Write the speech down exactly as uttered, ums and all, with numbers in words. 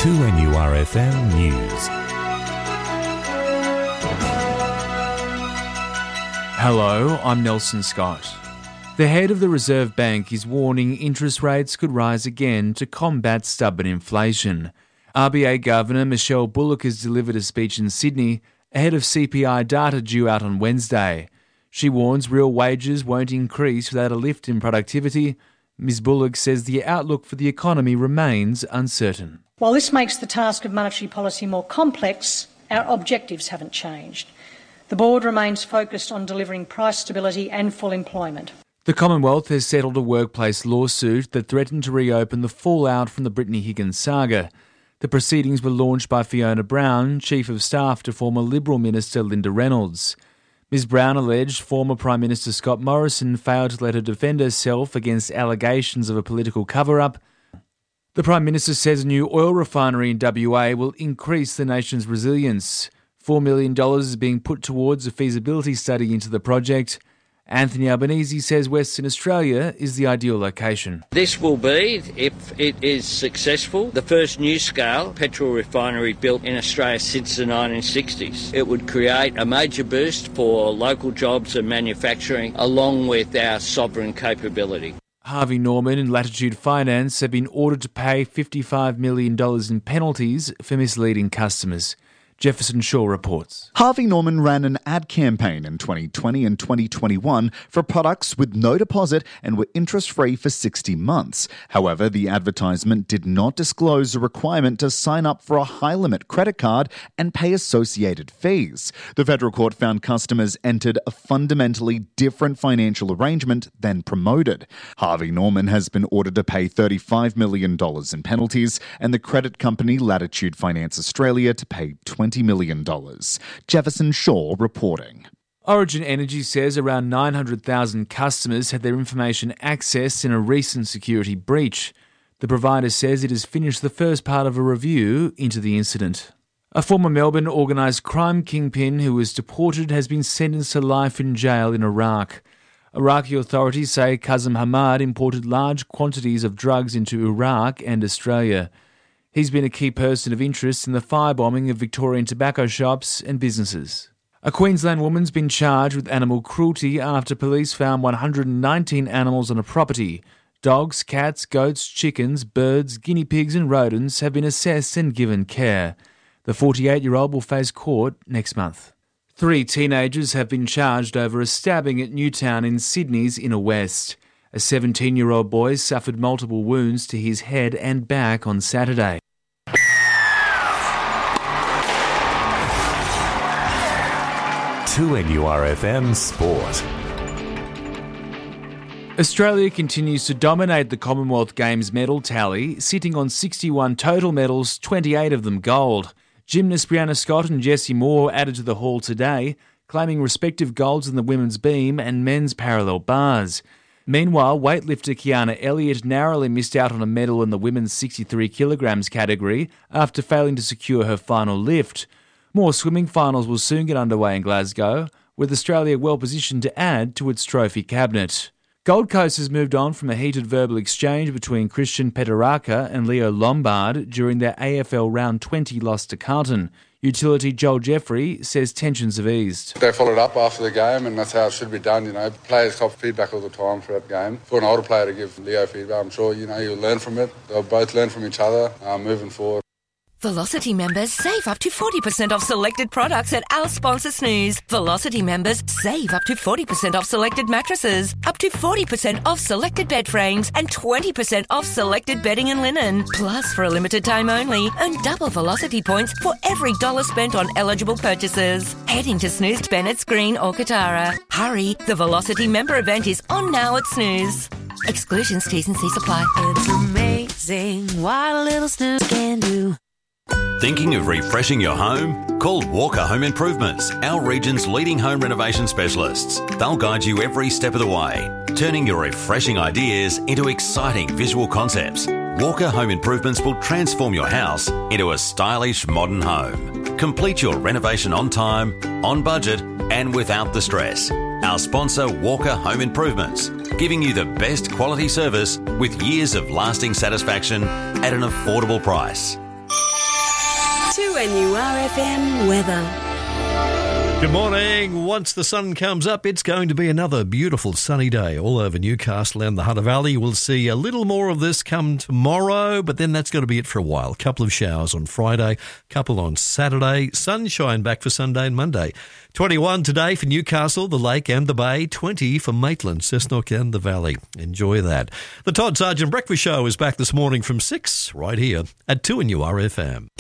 two N U R F M News. Hello, I'm Nelson Scott. The head of the Reserve Bank is warning interest rates could rise again to combat stubborn inflation. R B A Governor Michelle Bullock has delivered a speech in Sydney ahead of C P I data due out on Wednesday. She warns real wages won't increase without a lift in productivity. Miz Bullock says the outlook for the economy remains uncertain. While this makes the task of monetary policy more complex, our objectives haven't changed. The board remains focused on delivering price stability and full employment. The Commonwealth has settled a workplace lawsuit that threatened to reopen the fallout from the Brittany Higgins saga. The proceedings were launched by Fiona Brown, Chief of Staff to former Liberal Minister Linda Reynolds. Miz Brown alleged former Prime Minister Scott Morrison failed to let her defend herself against allegations of a political cover-up. The Prime Minister says a new oil refinery in W A will increase the nation's resilience. four million dollars is being put towards a feasibility study into the project. Anthony Albanese says Western Australia is the ideal location. This will be, if it is successful, the first new-scale petrol refinery built in Australia since the nineteen sixties. It would create a major boost for local jobs and manufacturing, along with our sovereign capability. Harvey Norman and Latitude Finance have been ordered to pay fifty-five million dollars in penalties for misleading customers. Jefferson Shaw reports. Harvey Norman ran an ad campaign in twenty twenty and twenty twenty-one for products with no deposit and were interest-free for sixty months. However, the advertisement did not disclose a requirement to sign up for a high-limit credit card and pay associated fees. The federal court found customers entered a fundamentally different financial arrangement than promoted. Harvey Norman has been ordered to pay thirty-five million dollars in penalties and the credit company Latitude Finance Australia to pay twenty million dollars. Jefferson Shaw reporting. Origin Energy says around nine hundred thousand customers had their information accessed in a recent security breach. The provider says it has finished the first part of a review into the incident. A former Melbourne organised crime kingpin who was deported has been sentenced to life in jail in Iraq. Iraqi authorities say Qasem Hamad imported large quantities of drugs into Iraq and Australia. He's been a key person of interest in the firebombing of Victorian tobacco shops and businesses. A Queensland woman's been charged with animal cruelty after police found one hundred nineteen animals on a property. Dogs, cats, goats, chickens, birds, guinea pigs and rodents have been assessed and given care. The forty-eight-year-old will face court next month. Three teenagers have been charged over a stabbing at Newtown in Sydney's Inner West. A seventeen-year-old boy suffered multiple wounds to his head and back on Saturday. two N U R F M Sport. Australia continues to dominate the Commonwealth Games medal tally, sitting on sixty-one total medals, twenty-eight of them gold. Gymnast Brianna Scott and Jessie Moore added to the haul today, claiming respective golds in the women's beam and men's parallel bars. Meanwhile, weightlifter Kiana Elliott narrowly missed out on a medal in the women's sixty-three kilograms category after failing to secure her final lift. More swimming finals will soon get underway in Glasgow, with Australia well positioned to add to its trophy cabinet. Gold Coast has moved on from a heated verbal exchange between Christian Petrarca and Leo Lombard during their A F L Round twenty loss to Carlton. Utility Joel Jeffrey says tensions have eased. They followed up after the game, and that's how it should be done. You know, players cop feedback all the time throughout the game. For an older player to give Leo feedback, I'm sure you know he'll learn from it. They'll both learn from each other um, moving forward. Velocity members save up to forty percent off selected products at our sponsor Snooze. Velocity members save up to forty percent off selected mattresses, up to forty percent off selected bed frames, and twenty percent off selected bedding and linen. Plus, for a limited time only, earn double Velocity points for every dollar spent on eligible purchases. Heading to Snooze, Bennett's Green or Katara. Hurry, the Velocity member event is on now at Snooze. Exclusions, T's and C's apply. It's amazing what a little snooze can do. Thinking of refreshing your home? Call Walker Home Improvements, our region's leading home renovation specialists. They'll guide you every step of the way, turning your refreshing ideas into exciting visual concepts. Walker Home Improvements will transform your house into a stylish modern home. Complete your renovation on time, on budget, and without the stress. Our sponsor, Walker Home Improvements, giving you the best quality service with years of lasting satisfaction at an affordable price. two N U R F M weather. Good morning. Once the sun comes up, it's going to be another beautiful sunny day all over Newcastle and the Hunter Valley. We'll see a little more of this come tomorrow, but then that's going to be it for a while. A couple of showers on Friday, couple on Saturday, sunshine back for Sunday and Monday. twenty-one today for Newcastle, the Lake and the Bay, twenty for Maitland, Cessnock and the Valley. Enjoy that. The Todd Sargent Breakfast Show is back this morning from six right here at two N U R F M.